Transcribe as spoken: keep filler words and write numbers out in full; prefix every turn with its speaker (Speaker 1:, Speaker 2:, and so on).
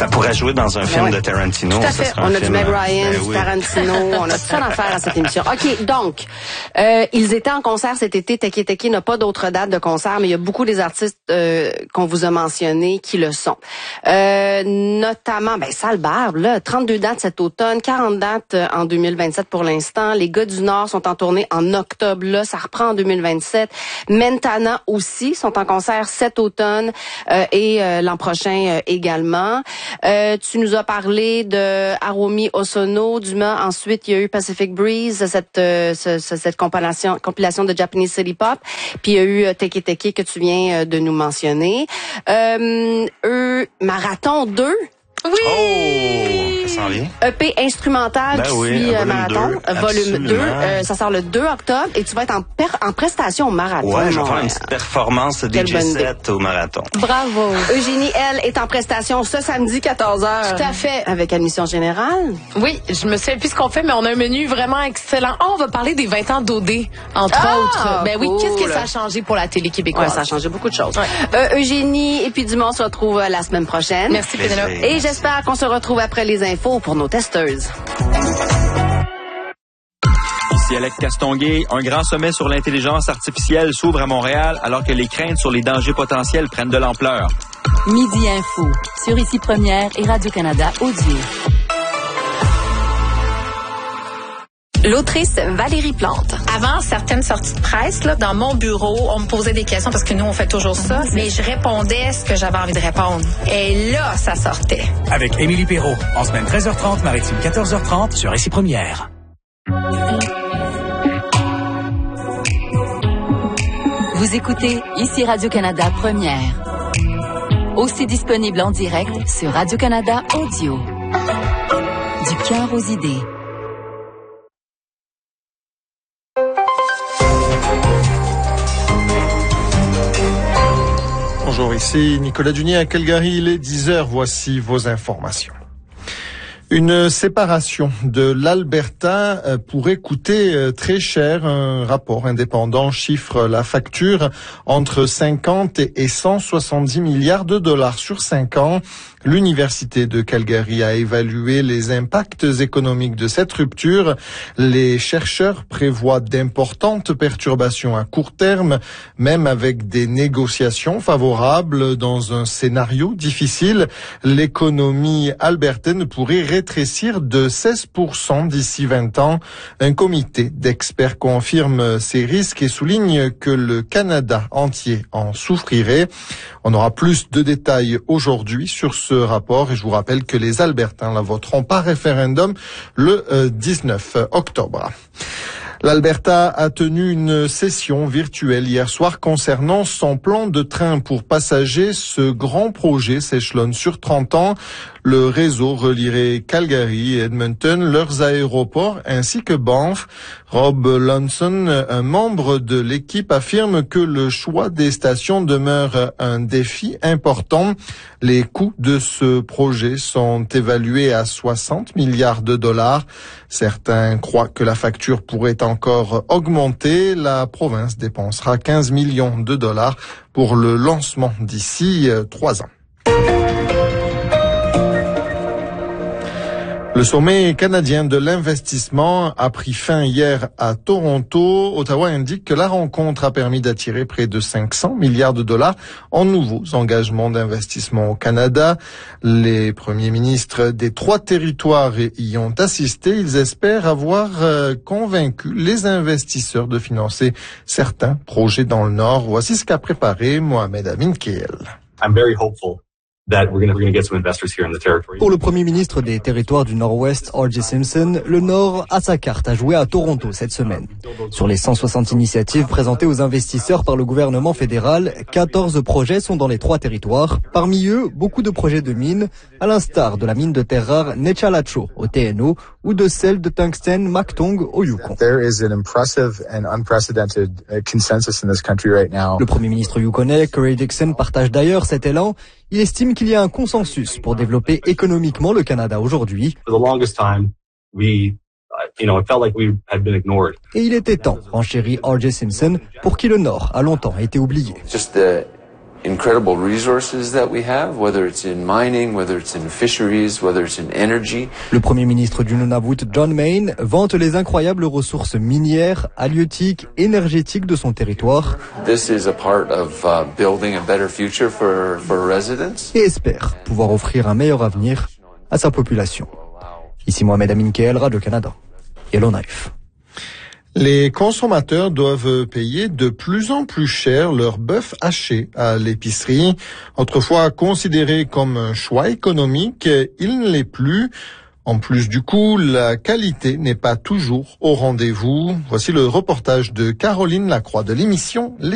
Speaker 1: Ça pourrait jouer dans un film
Speaker 2: ouais.
Speaker 1: de Tarantino.
Speaker 2: Tout à fait. On a du Meg Ryan,
Speaker 1: ben
Speaker 2: du
Speaker 1: oui.
Speaker 2: Tarantino, on a tout ça à faire à cette émission. OK, donc, euh, ils étaient en concert cet été. Teki Teki n'a pas d'autres dates de concert, mais il y a beaucoup des artistes euh, qu'on vous a mentionnés qui le sont. Euh, notamment, ben Sale Barbe, là, trente-deux dates cet automne, quarante dates en deux mille vingt-sept pour l'instant. Les gars du Nord sont en tournée en octobre, là, ça reprend en deux mille vingt-sept. Mentana aussi sont en concert cet automne euh, et euh, l'an prochain euh, également. Euh, tu nous as parlé de Aromi Osono, Dumas. Ensuite, il y a eu Pacific Breeze, cette euh, ce, ce, cette compilation compilation de Japanese City Pop. Puis il y a eu euh, Teki Teki que tu viens euh, de nous mentionner. Euh, eux, Marathon deux.
Speaker 3: Oui!
Speaker 1: Oh! Ça s'en vient.
Speaker 2: E P instrumental
Speaker 1: Ben
Speaker 2: qui
Speaker 1: oui,
Speaker 2: suit
Speaker 1: volume
Speaker 2: Marathon,
Speaker 1: deux,
Speaker 2: volume deux.
Speaker 1: absolument.
Speaker 2: Euh, ça sort le deux octobre et tu vas être en, per- en prestation au Marathon.
Speaker 1: Ouais, je vais faire
Speaker 2: Montréal.
Speaker 1: une petite performance D J set au Marathon.
Speaker 3: Bravo!
Speaker 2: Eugénie, elle, est en prestation ce samedi quatorze heures.
Speaker 3: Tout à fait.
Speaker 2: Avec admission générale.
Speaker 3: Oui, je me souviens plus ce qu'on fait, mais on a un menu vraiment excellent. Oh, on va parler des vingt ans d'O D, entre
Speaker 2: Ah,
Speaker 3: autres. Ben oui,
Speaker 2: cool.
Speaker 3: qu'est-ce que ça a changé pour la télé
Speaker 2: Ouais,
Speaker 3: québécoise?
Speaker 2: ça a changé beaucoup de choses.
Speaker 3: Ouais.
Speaker 2: Euh, Eugénie et puis Dumont se retrouvent euh, la semaine prochaine.
Speaker 3: Merci, Pénélope.
Speaker 1: Plaisir.
Speaker 2: Et j'espère qu'on se retrouve après les infos pour nos testeuses.
Speaker 4: Ici Alex Castonguay, un grand sommet sur l'intelligence artificielle s'ouvre à Montréal alors que les craintes sur les dangers potentiels prennent de l'ampleur.
Speaker 5: Midi Info, sur Ici Première et Radio-Canada Audio.
Speaker 6: L'autrice Valérie Plante.
Speaker 7: Avant certaines sorties de presse, là, dans mon bureau, on me posait des questions parce que nous, on fait toujours ça, mais je répondais ce que j'avais envie de répondre. Et là, ça sortait.
Speaker 8: Avec Émilie Perrault, en semaine treize heures trente, maritime quatorze heures trente sur Ici Première.
Speaker 5: Vous écoutez Ici Radio-Canada Première. Aussi disponible en direct sur Radio-Canada Audio. Du cœur aux idées.
Speaker 9: Bonjour, ici Nicolas Dunier à Calgary, il est dix heures, voici vos informations. Une séparation de l'Alberta pourrait coûter très cher. Un rapport indépendant chiffre la facture entre cinquante et cent soixante-dix milliards de dollars sur cinq ans. L'Université de Calgary a évalué les impacts économiques de cette rupture. Les chercheurs prévoient d'importantes perturbations à court terme, même avec des négociations favorables. Dans un scénario difficile, l'économie albertaine pourrait rétrécir de seize pour cent d'ici vingt ans. Un comité d'experts confirme ces risques et souligne que le Canada entier en souffrirait. On aura plus de détails aujourd'hui sur ce rapport et je vous rappelle que les Albertains la voteront par référendum le dix-neuf octobre. L'Alberta a tenu une session virtuelle hier soir concernant son plan de train pour passagers. Ce grand projet s'échelonne sur trente ans. Le réseau relierait Calgary et Edmonton, leurs aéroports, ainsi que Banff. Rob Lunson, un membre de l'équipe, affirme que le choix des stations demeure un défi important. Les coûts de ce projet sont évalués à soixante milliards de dollars. Certains croient que la facture pourrait encore augmenter. La province dépensera quinze millions de dollars pour le lancement d'ici trois ans. Le sommet canadien de l'investissement a pris fin hier à Toronto. Ottawa indique que la rencontre a permis d'attirer près de cinq cents milliards de dollars en nouveaux engagements d'investissement au Canada. Les premiers ministres des trois territoires y ont assisté. Ils espèrent avoir convaincu les investisseurs de financer certains projets dans le Nord. Voici ce qu'a préparé Mohamed Amin Keel.
Speaker 10: I'm very hopeful that we're going to get some investors here in the territory.
Speaker 11: Pour le premier ministre des territoires du Nord-Ouest, R J Simpson, le Nord a sa carte à jouer à Toronto cette semaine. Sur les cent soixante initiatives présentées aux investisseurs par le gouvernement fédéral, quatorze projets sont dans les trois territoires. Parmi eux, beaucoup de projets de mines, à l'instar de la mine de terre rare Nechalacho au T N O ou de celle de tungstène Mactung au Yukon.
Speaker 12: There is an impressive and unprecedented consensus in this country right now.
Speaker 11: Le premier ministre yukonais, Curry Dixon, partage d'ailleurs cet élan. Il estime qu'il y a un consensus pour développer économiquement le Canada aujourd'hui.
Speaker 10: For the longest time, we, you know, it felt like we had been ignored.
Speaker 11: Et il était temps, renchérit R J Simpson, pour qui le Nord a longtemps été oublié.
Speaker 13: Just the
Speaker 6: incredible resources that we have, whether it's in mining, whether it's in fisheries, whether it's in energy.
Speaker 11: Le Premier ministre du Nunavut, John Mayne, vante les incroyables ressources minières, halieutiques, énergétiques de son territoire.
Speaker 6: This is a part of uh, building a better future for, for residents.
Speaker 11: Et espère pouvoir offrir un meilleur avenir à sa population. Ici Mohamed Amin Keel, Radio-Canada. Yellowknife.
Speaker 9: Les consommateurs doivent payer de plus en plus cher leur bœuf haché à l'épicerie. Autrefois considéré comme un choix économique, il ne l'est plus. En plus du coût, la qualité n'est pas toujours au rendez-vous. Voici le reportage de Caroline Lacroix de l'émission